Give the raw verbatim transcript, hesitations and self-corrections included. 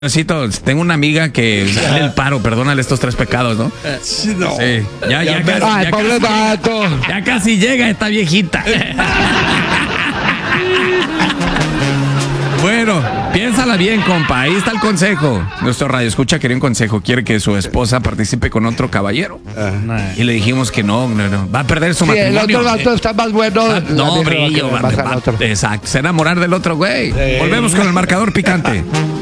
Necesito, tengo una amiga que sale el paro, perdónale estos tres pecados, ¿no? Sí, no. Sí, ya, ya, casi, Ay, ya, pobre casi, vato. ya casi llega esta viejita. Bueno, piénsala bien, compa, ahí está el consejo. Nuestro radio escucha quería un consejo, quiere que su esposa participe con otro caballero. Ah. Y le dijimos que no, no, no, va a perder su Sí, el matrimonio. otro vato está más bueno. Ah, La no, vieja va a brillo, querer va, más al va- otro. exacto, se va a enamorar del otro güey. Sí. Volvemos con el marcador picante.